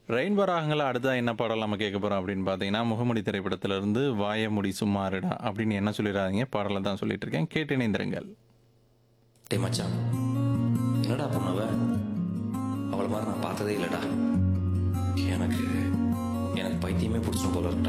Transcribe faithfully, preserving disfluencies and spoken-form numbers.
Rainbow ராகங்கள அடுத்ததா என்ன பாடல் நம்ம கேட்க போறோம் அப்படின்னு பார்த்தீங்கன்னா, முகமூடி திரைப்படத்திலிருந்து "வாய மூடி சும்மா இருடா" அப்படின்னு என்ன சொல்லிறாதீங்க. பாடல தான் சொல்லிட்டு இருக்கேன். கேட்டு இணைந்திருங்கள். டேய் மச்சான், என்னடா பொண்ணவ? அவளை மாதிரி நான் பார்த்ததே இல்லைடா. எனக்கு எனக்கு பைத்தியமே பிடிச்சும் போல இருக்குடா.